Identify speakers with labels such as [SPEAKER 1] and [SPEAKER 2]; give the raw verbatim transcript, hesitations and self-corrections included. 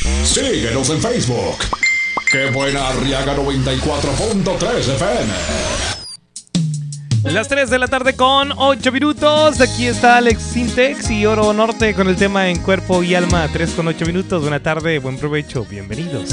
[SPEAKER 1] Síguenos en Facebook. ¡Qué buena Arriaga noventa y cuatro punto tres F M!
[SPEAKER 2] Las tres de la tarde con ocho minutos. Aquí está Alex Sintex y Oro Norte con el tema en cuerpo y alma. tres con ocho minutos. Buena tarde, buen provecho. Bienvenidos.